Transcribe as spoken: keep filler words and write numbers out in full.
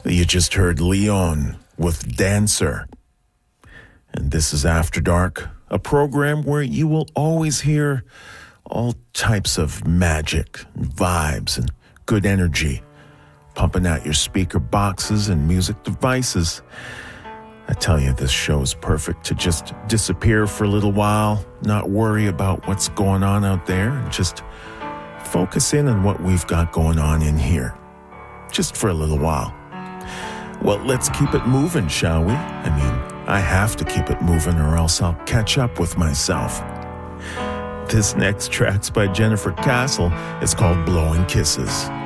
You just heard Leon with Dancer. And this is After Dark, a program where you will always hear all types of magic, vibes, and good energy pumping out your speaker boxes and music devices. I tell you, this show is perfect to just disappear for a little while, not worry about what's going on out there, and just focus in on what we've got going on in here, just for a little while. Well, let's keep it moving, shall we? I mean, I have to keep it moving or else I'll catch up with myself. This next track's by Jennifer Castle. It's called Blowing Kisses.